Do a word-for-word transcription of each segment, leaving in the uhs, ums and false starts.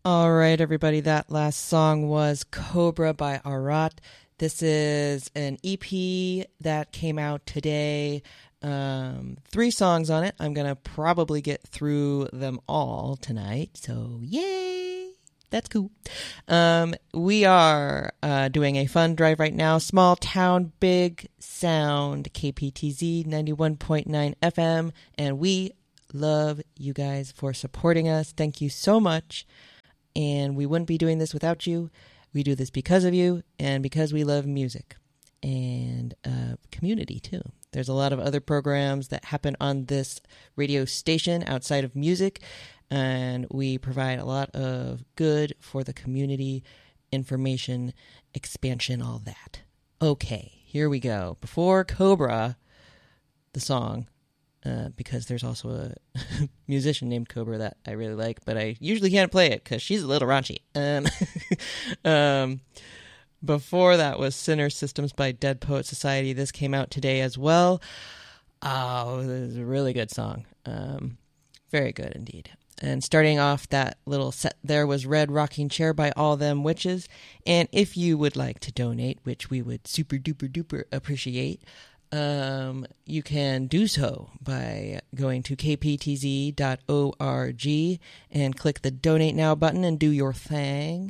All right, everybody, that last song was Cobra by Arat. This is an E P that came out today. Um, three songs on it. I'm going to probably get through them all tonight. So, yay! That's cool. Um, we are uh, doing a fun drive right now. Small town, big sound, K P T Z ninety-one point nine F M. And we love you guys for supporting us. Thank you so much. And we wouldn't be doing this without you. We do this because of you and because we love music and uh, community, too. There's a lot of other programs that happen on this radio station outside of music, and we provide a lot of good for the community, information, expansion, all that. Okay, here we go. Before Cobra, the song, uh, because there's also a musician named Cobra that I really like, but I usually can't play it because she's a little raunchy. Um, um, before that was Sinner Systems by Dead Poet Society. This came out today as well. Oh, this is a really good song. Um, very good indeed. And starting off that little set there was Red Rocking Chair by All Them Witches. And if you would like to donate, which we would super duper duper appreciate, um, you can do so by going to k p t z dot org and click the Donate Now button and do your thing.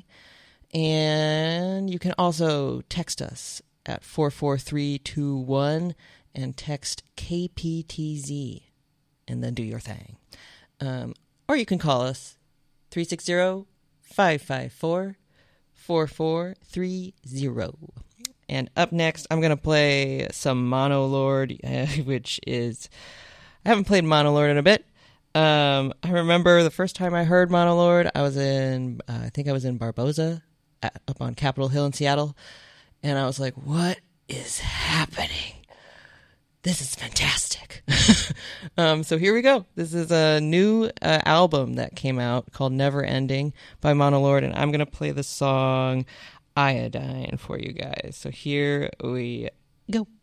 And you can also text us at four four three two one and text K P T Z and then do your thing. Um, or you can call us three six zero, five five four, four four three zero. And up next, I'm going to play some Monolord, uh, which is... I haven't played Monolord in a bit. Um, I remember the first time I heard Monolord, I was in... Uh, I think I was in Barboza, at, up on Capitol Hill in Seattle. And I was like, what is happening? This is fantastic. um, so here we go. This is a new uh, album that came out called Never Ending by Monolord. And I'm going to play the song Iodine for you guys. So here we go.